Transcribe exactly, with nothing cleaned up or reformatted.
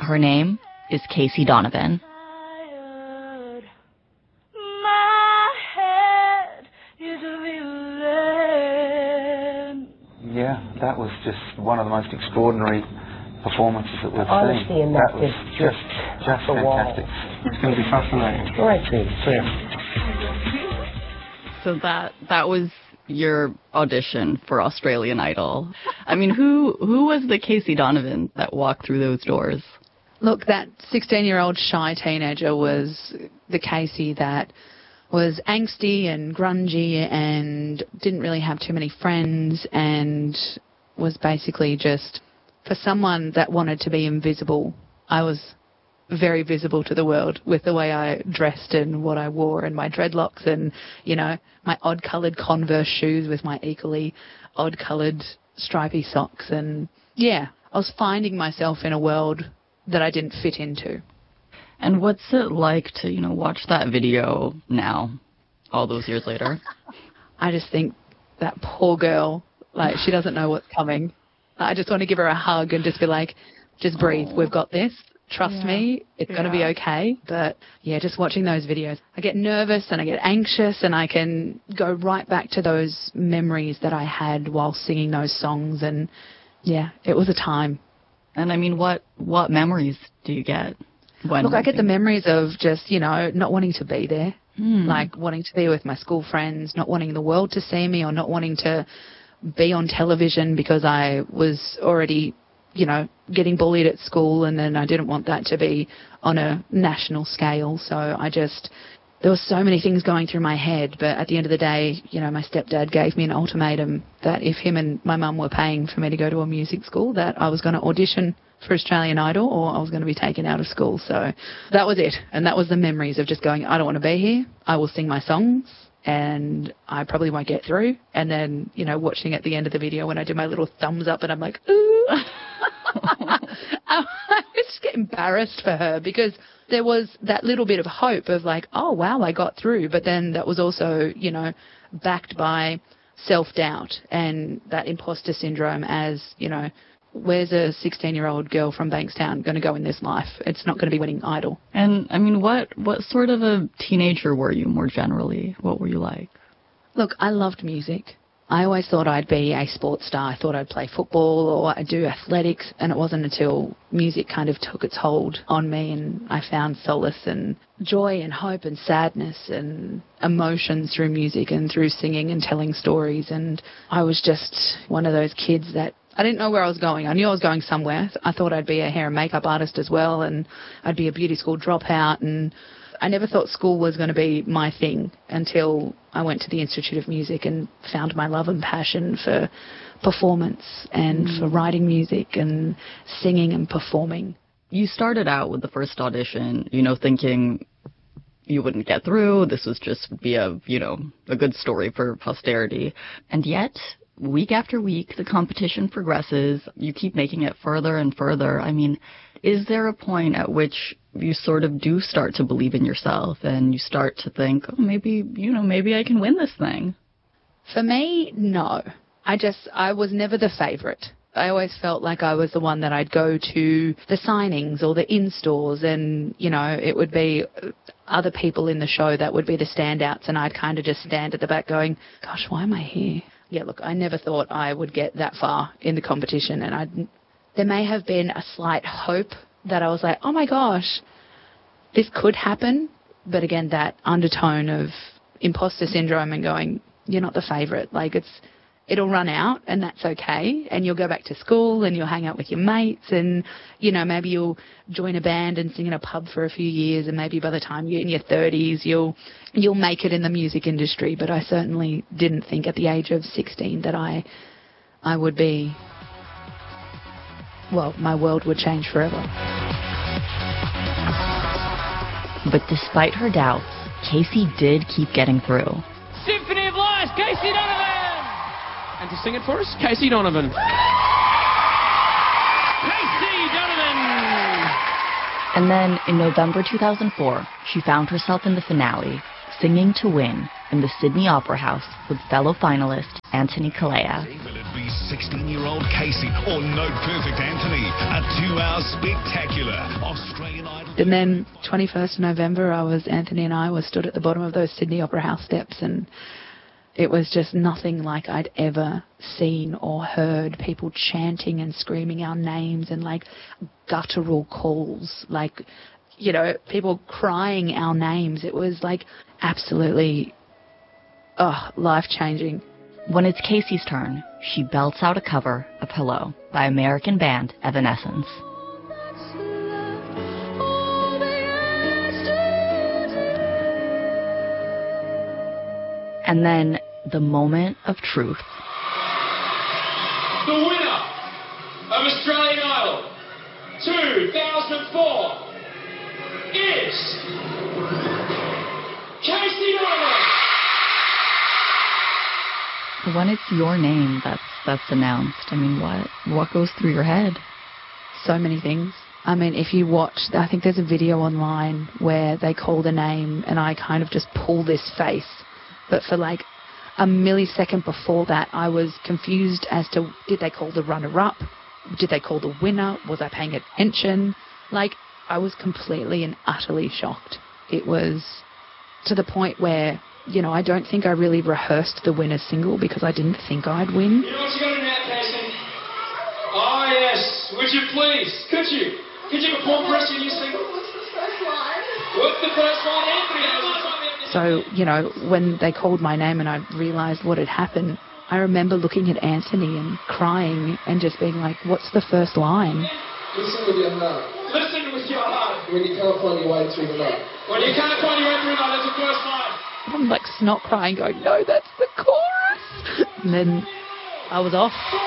Her name is Casey Donovan. Yeah, that was just one of the most extraordinary performances that we've Honesty seen. in that, that was is just just the fantastic. wall. It's going to be fascinating. Great thing. Yeah. So that that was your audition for Australian Idol. I mean, who who was the Casey Donovan that walked through those doors? Look, that sixteen-year-old shy teenager was the Casey that was angsty and grungy and didn't really have too many friends and was basically just, for someone that wanted to be invisible, I was very visible to the world with the way I dressed and what I wore and my dreadlocks and, you know, my odd-coloured Converse shoes with my equally odd-coloured stripy socks. And, yeah, I was finding myself in a world that I didn't fit into. And what's it like to, you know, watch that video now, all those years later? I just think that poor girl, like, she doesn't know what's coming. I just want to give her a hug and just be like, just breathe. We've got this. Trust yeah. me. It's yeah. going to be okay. But, yeah, just watching those videos, I get nervous and I get anxious and I can go right back to those memories that I had while singing those songs. And, yeah, it was a time. And, I mean, what, what memories do you get? When Look, I get the memories of just, you know, not wanting to be there, mm. like wanting to be with my school friends, not wanting the world to see me or not wanting to be on television because I was already, you know, getting bullied at school, and then I didn't want that to be on a national scale. So I just, there were so many things going through my head, but at the end of the day, you know, my stepdad gave me an ultimatum that if him and my mum were paying for me to go to a music school, that I was going to audition for Australian Idol or I was going to be taken out of school. So that was it. And that was the memories of just going, I don't want to be here. I will sing my songs and I probably won't get through. And then, you know, watching at the end of the video when I do my little thumbs up and I'm like, ooh. I just get embarrassed for her because there was that little bit of hope of like, oh, wow, I got through. But then that was also, you know, backed by self-doubt and that imposter syndrome as, you know, where's a sixteen-year-old girl from Bankstown going to go in this life? It's not going to be winning Idol. And, I mean, what, what sort of a teenager were you more generally? What were you like? Look, I loved music. I always thought I'd be a sports star. I thought I'd play football or I'd do athletics, and it wasn't until music kind of took its hold on me and I found solace and joy and hope and sadness and emotions through music and through singing and telling stories. And I was just one of those kids that I didn't know where I was going. I knew I was going somewhere. I thought I'd be a hair and makeup artist as well, and I'd be a beauty school dropout, and I never thought school was going to be my thing until I went to the Institute of Music and found my love and passion for performance and mm. for writing music and singing and performing. You started out with the first audition, you know, thinking you wouldn't get through. This was just be a, you know, a good story for posterity. And yet, week after week, the competition progresses. You keep making it further and further. I mean, is there a point at which you sort of do start to believe in yourself and you start to think, oh, maybe, you know, maybe I can win this thing? For me, no. I just, I was never the favourite. I always felt like I was the one that I'd go to the signings or the in-stores and, you know, it would be other people in the show that would be the standouts, and I'd kind of just stand at the back going, gosh, why am I here? Yeah, look, I never thought I would get that far in the competition, and I, there may have been a slight hope that I was like, oh my gosh, this could happen. But again, that undertone of imposter syndrome and going, you're not the favourite. Like, it's, it'll run out and that's okay. And you'll go back to school and you'll hang out with your mates and, you know, maybe you'll join a band and sing in a pub for a few years, and maybe by the time you're in your thirties, you'll, you'll make it in the music industry. But I certainly didn't think at the age of sixteen that I, I would be, well, my world would change forever. But despite her doubts, Casey did keep getting through. Symphony of Life, Casey Donovan! And to sing it for us, Casey Donovan. Casey Donovan! And then, in November two thousand four, she found herself in the finale, singing to win in the Sydney Opera House with fellow finalist Anthony Kalea. Will it be sixteen-year-old Casey or no perfect Anthony? A two our spectacular Australian Idol. And then twenty-first of November, I was Anthony and I were stood at the bottom of those Sydney Opera House steps, and it was just nothing like I'd ever seen or heard. People chanting and screaming our names and like guttural calls, like, you know, people crying our names. It was like absolutely, oh, life-changing. When it's Casey's turn, she belts out a cover of Hello by American band Evanescence. And then the moment of truth. The winner of Australian Idol two thousand four is Casey Donovan. When it's your name that's that's announced, I mean, what what goes through your head? So many things. I mean, if you watch, I think there's a video online where they call the name and I kind of just pull this face. But for like a millisecond before that, I was confused as to, did they call the runner-up? Did they call the winner? Was I paying attention? Like, I was completely and utterly shocked. It was to the point where, you know, I don't think I really rehearsed the winner's single because I didn't think I'd win. You know what you got to do now, Casey? Oh, yes. Would you please? Could you? Could you perform for us your new single? What's the first line? What's the first line, Anthony? So, you know, when they called my name and I realised what had happened, I remember looking at Anthony and crying and just being like, what's the first line? Listen with your heart. Listen with your heart. When you can't find your way through the night. When you can't find your way through the night, that's the first line. I'm like snot crying going, no, that's the chorus. And then I was off.